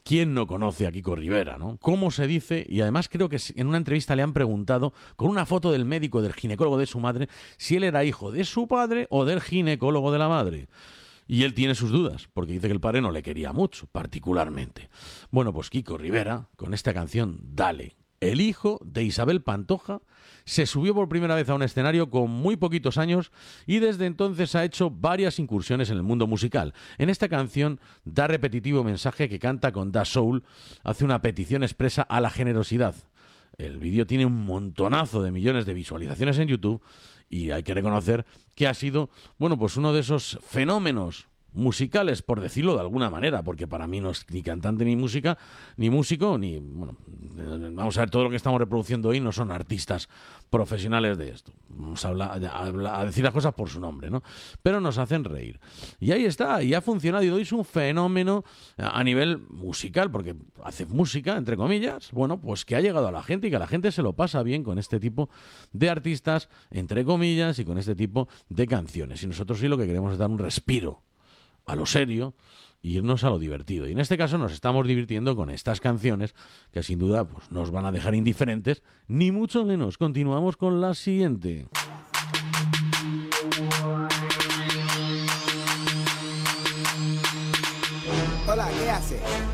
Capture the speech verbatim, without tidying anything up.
¿Quién no conoce a Kiko Rivera, no? ¿Cómo se dice? Y además creo que en una entrevista le han preguntado, con una foto del médico, del ginecólogo de su madre, si él era hijo de su padre o del ginecólogo de la madre. Y él tiene sus dudas, porque dice que el padre no le quería mucho, particularmente. Bueno, pues Kiko Rivera, con esta canción, Dale. El hijo de Isabel Pantoja se subió por primera vez a un escenario con muy poquitos años y desde entonces ha hecho varias incursiones en el mundo musical. En esta canción da repetitivo mensaje que canta con Da Soul, hace una petición expresa a la generosidad. El vídeo tiene un montonazo de millones de visualizaciones en YouTube y hay que reconocer que ha sido, bueno, pues uno de esos fenómenos musicales, por decirlo de alguna manera, porque para mí no es ni cantante ni música, ni músico, ni, bueno, vamos a ver, todo lo que estamos reproduciendo hoy no son artistas profesionales de esto. Vamos a, hablar, a, a decir las cosas por su nombre, ¿no? Pero nos hacen reír. Y ahí está, y ha funcionado, y hoy es un fenómeno a nivel musical, porque hace música, entre comillas, bueno, pues que ha llegado a la gente y que la gente se lo pasa bien con este tipo de artistas, entre comillas, y con este tipo de canciones. Y nosotros sí lo que queremos es dar un respiro a lo serio y irnos a lo divertido. Y en este caso nos estamos divirtiendo con estas canciones que sin duda pues, nos van a dejar indiferentes, ni mucho menos. Continuamos con la siguiente. Hola, ¿qué hace?